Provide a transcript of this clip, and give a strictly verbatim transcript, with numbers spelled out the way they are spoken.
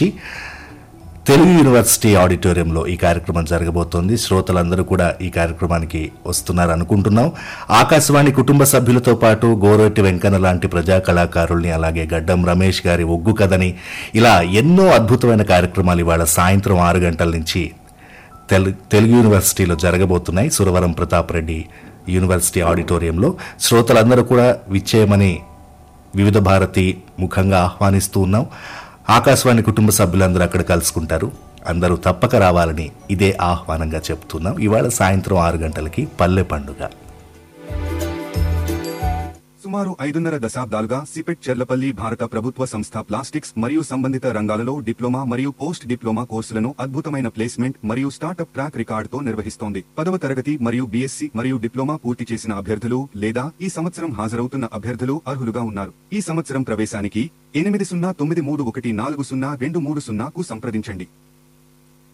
నుంచి తెలుగు యూనివర్సిటీ ఆడిటోరియంలో ఈ కార్యక్రమం జరగబోతోంది. శ్రోతలందరూ కూడా ఈ కార్యక్రమానికి వస్తున్నారు అనుకుంటున్నాం. ఆకాశవాణి కుటుంబ సభ్యులతో పాటు గోరొట్టి వెంకన్న లాంటి ప్రజా కళాకారుల్ని, అలాగే గడ్డం రమేష్ గారి ఒగ్గు కథని, ఇలా ఎన్నో అద్భుతమైన కార్యక్రమాలు ఇవాళ సాయంత్రం ఆరు గంటల నుంచి తెలు తెలుగు యూనివర్సిటీలో జరగబోతున్నాయి. సురవరం ప్రతాప్ రెడ్డి యూనివర్సిటీ ఆడిటోరియంలో శ్రోతలందరూ కూడా విచ్చేయమని వివిధ భారతి ముఖంగా ఆహ్వానిస్తూ ఉన్నాం. ఆకాశవాణి కుటుంబ సభ్యులందరూ అక్కడ కలుసుకుంటారు. అందరూ తప్పక రావాలని ఇదే ఆహ్వానంగా చెప్తున్నాం. ఇవాళ సాయంత్రం ఆరు గంటలకి పల్లె పండుగ. సుమారు ఐదున్నర దశాబ్దాలుగా సిపెట్ చెర్లపల్లి భారత ప్రభుత్వ సంస్థ ప్లాస్టిక్స్ మరియు సంబంధిత రంగాలలో డిప్లొమా మరియు పోస్ట్ డిప్లొమా కోర్సులను అద్భుతమైన ప్లేస్మెంట్ మరియు స్టార్టప్ ట్రాక్ రికార్డుతో నిర్వహిస్తోంది. పదవ తరగతి మరియు బీఎస్సీ మరియు డిప్లొమా పూర్తి చేసిన అభ్యర్థులు లేదా ఈ సంవత్సరం హాజరవుతున్న అభ్యర్థులు అర్హులుగా ఉన్నారు. ఈ సంవత్సరం ప్రవేశానికి ఎనిమిది సున్నా తొమ్మిది మూడు ఒకటి నాలుగు సున్నా రెండు మూడు సున్నాకు సంప్రదించండి.